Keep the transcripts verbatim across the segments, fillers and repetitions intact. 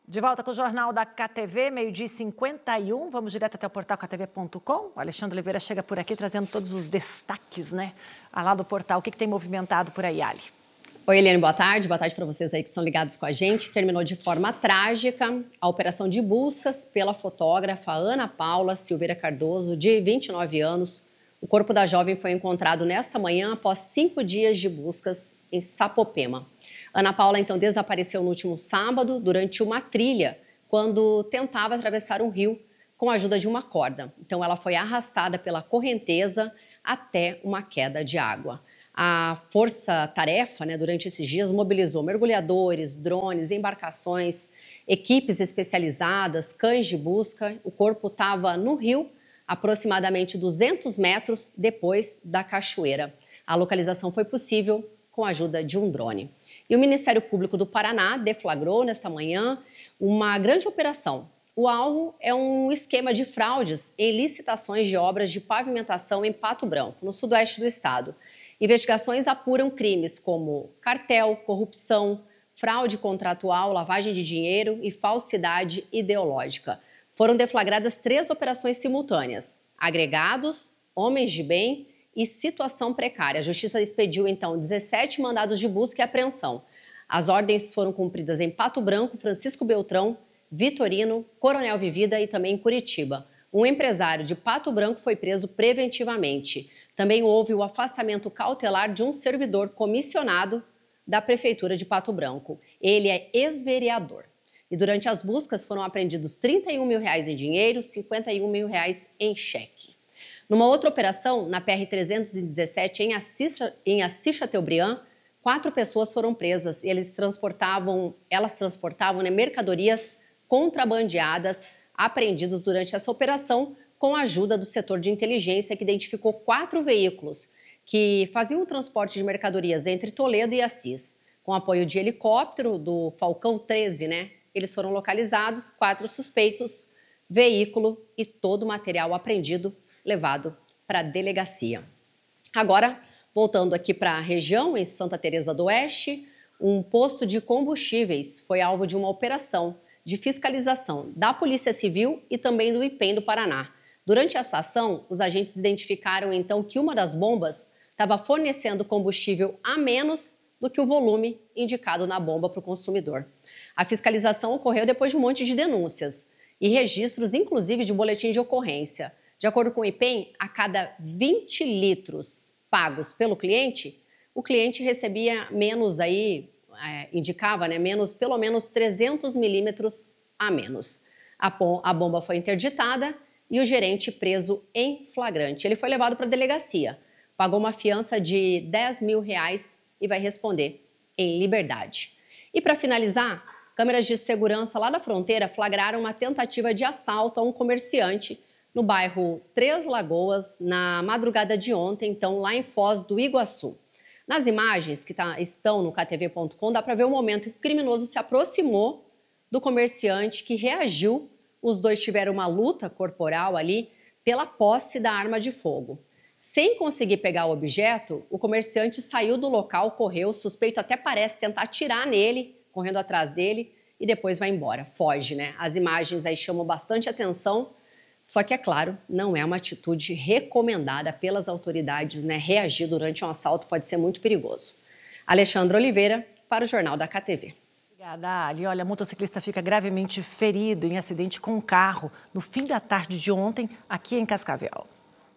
De volta com o Jornal da K T V, meio-dia e cinquenta e um. Vamos direto até o portal K T V ponto com. O Alexandre Oliveira chega por aqui trazendo todos os destaques, né? Lá do portal. O que, que tem movimentado por aí, Ali? Oi, Eliane, boa tarde. Boa tarde para vocês aí que estão ligados com a gente. Terminou de forma trágica a operação de buscas pela fotógrafa Ana Paula Silveira Cardoso, de vinte e nove anos. O corpo da jovem foi encontrado nesta manhã após cinco dias de buscas em Sapopema. Ana Paula, então, desapareceu no último sábado durante uma trilha, quando tentava atravessar um rio com a ajuda de uma corda. Então, ela foi arrastada pela correnteza até uma queda de água. A força-tarefa, né, durante esses dias, mobilizou mergulhadores, drones, embarcações, equipes especializadas, cães de busca. O corpo estava no rio, aproximadamente duzentos metros depois da cachoeira. A localização foi possível com a ajuda de um drone. E o Ministério Público do Paraná deflagrou nesta manhã uma grande operação. O alvo é um esquema de fraudes em licitações de obras de pavimentação em Pato Branco, no sudoeste do estado. Investigações apuram crimes como cartel, corrupção, fraude contratual, lavagem de dinheiro e falsidade ideológica. Foram deflagradas três operações simultâneas: agregados, homens de bem e situação precária. A Justiça expediu, então, dezessete mandados de busca e apreensão. As ordens foram cumpridas em Pato Branco, Francisco Beltrão, Vitorino, Coronel Vivida e também em Curitiba. Um empresário de Pato Branco foi preso preventivamente. Também houve o afastamento cautelar de um servidor comissionado da Prefeitura de Pato Branco. Ele é ex-vereador. E durante as buscas foram apreendidos trinta e um mil reais em dinheiro, cinquenta e um mil reais em cheque. Numa outra operação, na P R trezentos e dezessete, em Assis, em Assis Chateaubriand, quatro pessoas foram presas. Eles transportavam, elas transportavam né, mercadorias contrabandeadas, apreendidas durante essa operação, com a ajuda do setor de inteligência, que identificou quatro veículos que faziam o transporte de mercadorias entre Toledo e Assis. Com apoio de helicóptero do Falcão treze, né, eles foram localizados, quatro suspeitos, veículo e todo o material apreendido levado para a delegacia. Agora, voltando aqui para a região, em Santa Teresa do Oeste, um posto de combustíveis foi alvo de uma operação de fiscalização da Polícia Civil e também do I P E M do Paraná. Durante essa ação, os agentes identificaram então que uma das bombas estava fornecendo combustível a menos do que o volume indicado na bomba para o consumidor. A fiscalização ocorreu depois de um monte de denúncias e registros, inclusive de boletim de ocorrência. De acordo com o I P E M, a cada vinte litros pagos pelo cliente, o cliente recebia menos aí, é, indicava, né, menos, pelo menos trezentos milímetros a menos. A, a bomba foi interditada e o gerente preso em flagrante. Ele foi levado para a delegacia, pagou uma fiança de dez mil reais e vai responder em liberdade. E para finalizar, câmeras de segurança lá da fronteira flagraram uma tentativa de assalto a um comerciante no bairro Três Lagoas, na madrugada de ontem, então lá em Foz do Iguaçu. Nas imagens que tá, estão no K T V ponto com, dá para ver o momento que o criminoso se aproximou do comerciante, que reagiu. Os dois tiveram uma luta corporal ali pela posse da arma de fogo. Sem conseguir pegar o objeto, o comerciante saiu do local, correu, o suspeito até parece tentar atirar nele, correndo atrás dele, e depois vai embora, foge, né? As imagens aí chamam bastante atenção. Só que, é claro, não é uma atitude recomendada pelas autoridades, né? Reagir durante um assalto pode ser muito perigoso. Alexandre Oliveira, para o Jornal da K T V. Obrigada, Ali. Olha, motociclista fica gravemente ferido em acidente com um carro no fim da tarde de ontem, aqui em Cascavel.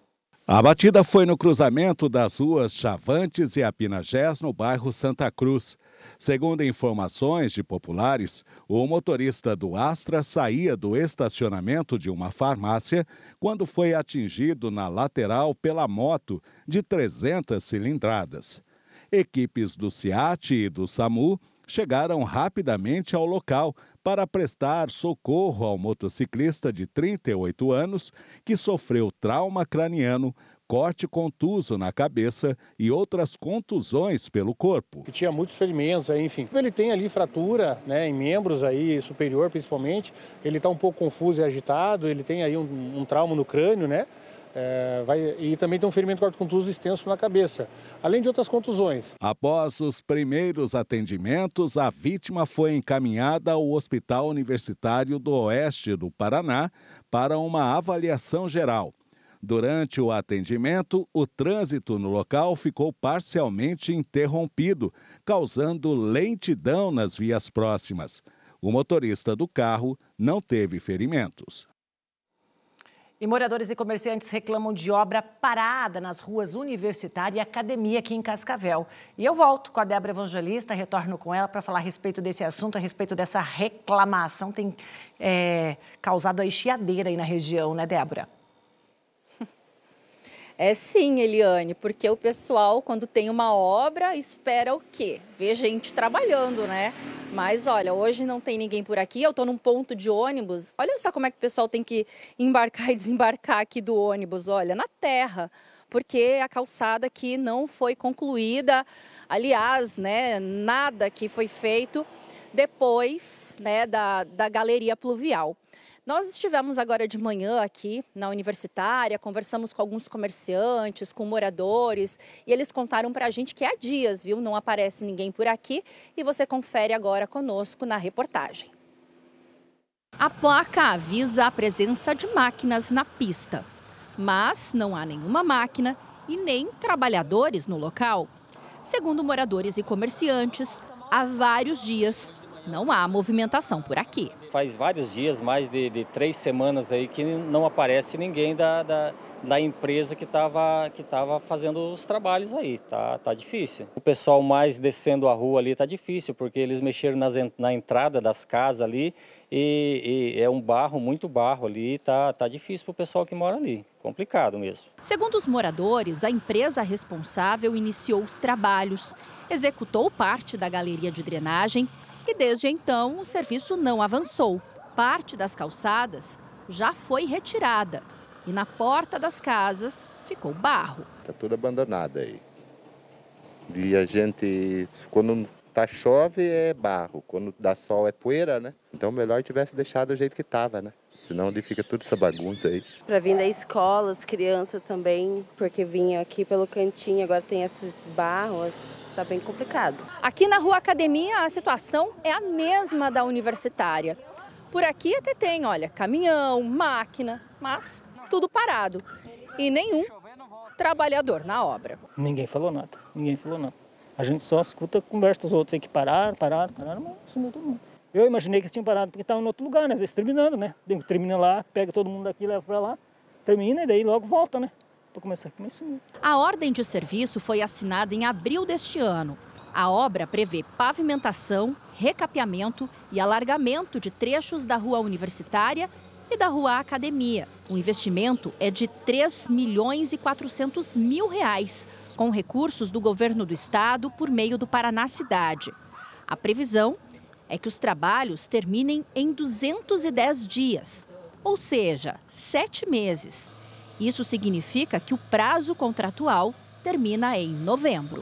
A batida foi no cruzamento das ruas Chavantes e Apinagés, no bairro Santa Cruz. Segundo informações de populares, o motorista do Astra saía do estacionamento de uma farmácia quando foi atingido na lateral pela moto de trezentas cilindradas. Equipes do SEAT e do SAMU chegaram rapidamente ao local para prestar socorro ao motociclista de trinta e oito anos que sofreu trauma craniano, corte contuso na cabeça e outras contusões pelo corpo. Que tinha muitos ferimentos, aí, enfim. Ele tem ali fratura, né, em membros aí, superior principalmente. Ele está um pouco confuso e agitado, ele tem aí um, um trauma no crânio, né? É, vai, e também tem um ferimento corto-contuso extenso na cabeça, além de outras contusões. Após os primeiros atendimentos, a vítima foi encaminhada ao Hospital Universitário do Oeste do Paraná para uma avaliação geral. Durante o atendimento, o trânsito no local ficou parcialmente interrompido, causando lentidão nas vias próximas. O motorista do carro não teve ferimentos. E moradores e comerciantes reclamam de obra parada nas ruas Universitária e Academia aqui em Cascavel. E eu volto com a Débora Evangelista, retorno com ela para falar a respeito desse assunto, a respeito dessa reclamação. Tem é, causado aí chiadeira aí na região, né, Débora? É sim, Eliane, porque o pessoal, quando tem uma obra, espera o quê? Ver gente trabalhando, né? Mas olha, hoje não tem ninguém por aqui, eu tô num ponto de ônibus. Olha só como é que o pessoal tem que embarcar e desembarcar aqui do ônibus, olha, na terra. Porque a calçada aqui não foi concluída, aliás, né, nada que foi feito depois, né, da, da galeria pluvial. Nós estivemos agora de manhã aqui na Universitária, conversamos com alguns comerciantes, com moradores, e eles contaram para a gente que há dias, viu, não aparece ninguém por aqui, e você confere agora conosco na reportagem. A placa avisa a presença de máquinas na pista, mas não há nenhuma máquina e nem trabalhadores no local. Segundo moradores e comerciantes, há vários dias não há movimentação por aqui. Faz vários dias, mais de, de três semanas aí, que não aparece ninguém da, da, da empresa que estava que tava fazendo os trabalhos aí. Tá, tá difícil. O pessoal mais descendo a rua ali tá difícil, porque eles mexeram nas, na entrada das casas ali e, e é um barro, muito barro ali, tá, tá difícil para o pessoal que mora ali. Complicado mesmo. Segundo os moradores, a empresa responsável iniciou os trabalhos, executou parte da galeria de drenagem, e desde então o serviço não avançou. Parte das calçadas já foi retirada e na porta das casas ficou barro. Está tudo abandonado aí. E a gente, quando tá chove é barro, quando dá sol é poeira, né? Então melhor tivesse deixado do jeito que estava, né? Senão ali fica tudo essa bagunça aí. Para vir da escola, as crianças também, porque vinha aqui pelo cantinho, agora tem esses barros. Está bem complicado. Aqui na Rua Academia a situação é a mesma da Universitária. Por aqui até tem, olha, caminhão, máquina, mas tudo parado. E nenhum trabalhador na obra. Ninguém falou nada, ninguém falou nada. A gente só escuta a conversa dos outros aí que pararam, pararam, pararam, mas sumiu todo mundo. Eu imaginei que eles tinham parado porque estavam em outro lugar, né? Às vezes terminando, né? Termina lá, pega todo mundo daqui, leva para lá, termina e daí logo volta, né? Para começar aqui, mas sumiu. A ordem de serviço foi assinada em abril deste ano. A obra prevê pavimentação, recapeamento e alargamento de trechos da Rua Universitária e da Rua Academia. O investimento é de três milhões e quatrocentos mil reais, com recursos do governo do estado por meio do Paraná Cidade. A previsão é que os trabalhos terminem em duzentos e dez dias, ou seja, sete meses. Isso significa que o prazo contratual termina em novembro.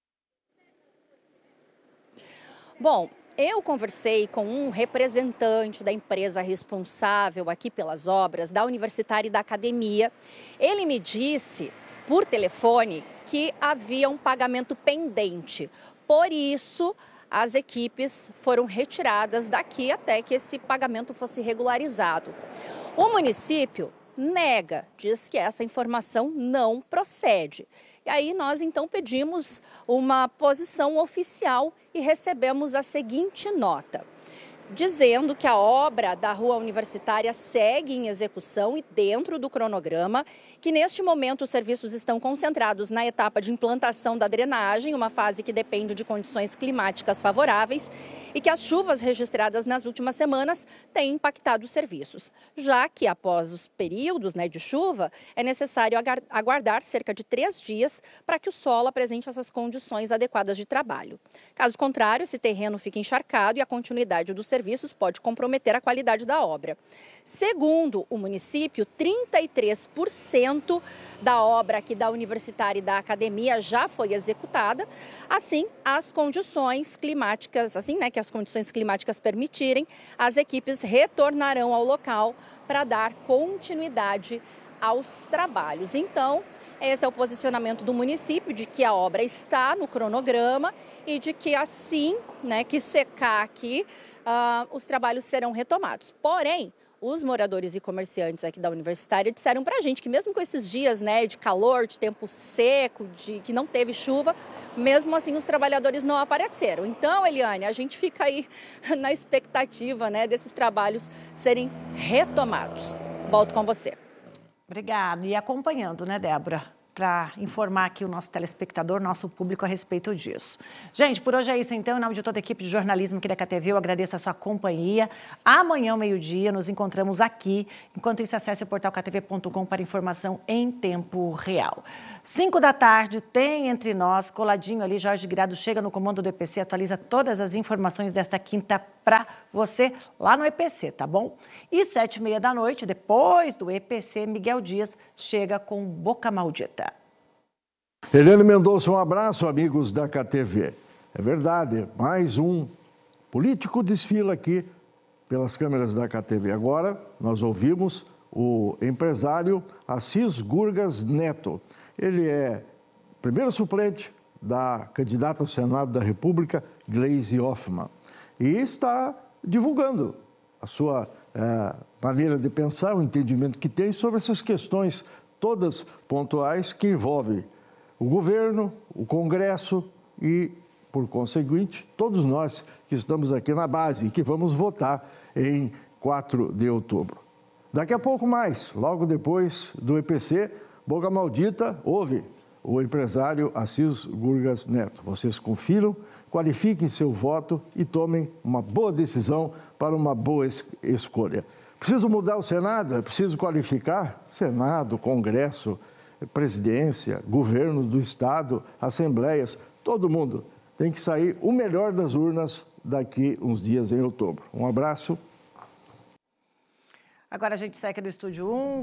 Bom, eu conversei com um representante da empresa responsável aqui pelas obras da Universitária e da Academia. Ele me disse, por telefone, que havia um pagamento pendente. Por isso, as equipes foram retiradas daqui até que esse pagamento fosse regularizado. O município nega, diz que essa informação não procede. E aí nós então pedimos uma posição oficial e recebemos a seguinte nota, dizendo que a obra da Rua Universitária segue em execução e dentro do cronograma, que neste momento os serviços estão concentrados na etapa de implantação da drenagem, uma fase que depende de condições climáticas favoráveis, e que as chuvas registradas nas últimas semanas têm impactado os serviços, já que após os períodos, né, de chuva, é necessário aguardar cerca de três dias para que o solo apresente essas condições adequadas de trabalho. Caso contrário, esse terreno fica encharcado e a continuidade dos serviços pode comprometer a qualidade da obra. Segundo o município, trinta e três por cento da obra aqui da Universitária e da Academia já foi executada. Assim, as condições climáticas, assim, né, que as condições climáticas permitirem, as equipes retornarão ao local para dar continuidade aos trabalhos. Então, esse é o posicionamento do município de que a obra está no cronograma e de que assim, né, que secar aqui, uh, os trabalhos serão retomados. Porém, os moradores e comerciantes aqui da Universitária disseram pra gente que mesmo com esses dias, né, de calor, de tempo seco, de que não teve chuva, mesmo assim os trabalhadores não apareceram. Então, Eliane, a gente fica aí na expectativa, né, desses trabalhos serem retomados. Volto com você. Obrigada. E acompanhando, né, Débora? Para informar aqui o nosso telespectador, nosso público a respeito disso. Gente, por hoje é isso então. Em nome de toda a equipe de jornalismo aqui da K T V, eu agradeço a sua companhia. Amanhã, ao meio-dia, nos encontramos aqui. Enquanto isso, acesse o portal k t v ponto com para informação em tempo real. Cinco da tarde, tem entre nós, coladinho ali, Jorge Grado chega no comando do E P C, atualiza todas as informações desta quinta para você lá no E P C, tá bom? E sete e meia da noite, depois do E P C, Miguel Dias chega com Boca Maldita. Eliane Mendonça, um abraço, amigos da K T V. É verdade, mais um político desfila aqui pelas câmeras da K T V. Agora, nós ouvimos o empresário Assis Gurgas Neto. Ele é primeiro suplente da candidata ao Senado da República, Gleisi Hoffmann. E está divulgando a sua é, maneira de pensar, o entendimento que tem sobre essas questões todas pontuais que envolvem o governo, o Congresso e, por conseguinte, todos nós que estamos aqui na base e que vamos votar em quatro de outubro. Daqui a pouco mais, logo depois do E P C, Boca Maldita, ouve o empresário Assis Gurgas Neto. Vocês confiram, qualifiquem seu voto e tomem uma boa decisão para uma boa es- escolha. Preciso mudar o Senado? É preciso qualificar? Senado, Congresso, presidência, governo do Estado, assembleias, todo mundo tem que sair o melhor das urnas daqui uns dias em outubro. Um abraço. Agora a gente segue do Estúdio um.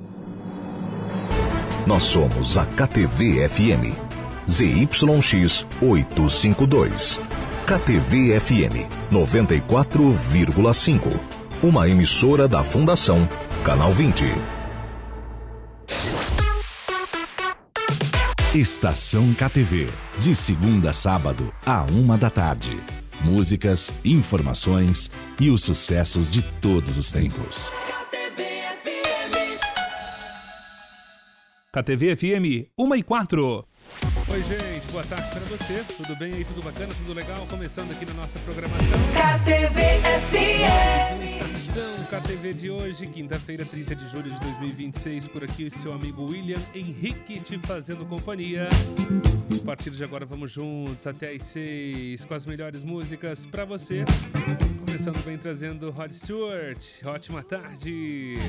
Nós somos a K T V F M, Z Y X oitocentos e cinquenta e dois. K T V F M noventa e quatro vírgula cinco. Uma emissora da Fundação Canal vinte. Estação K T V, de segunda a sábado, à uma da tarde. Músicas, informações e os sucessos de todos os tempos. K T V F M, uma e quatro. Oi, gente, boa tarde para você. Tudo bem aí? Tudo bacana? Tudo legal? Começando aqui na nossa programação. K T V F M. Estação K T V de hoje, quinta-feira, trinta de julho de dois mil e vinte e seis. Por aqui, seu amigo William Henrique te fazendo companhia. A partir de agora, vamos juntos até às seis com as melhores músicas para você. Começando bem trazendo Rod Stewart. Ótima tarde.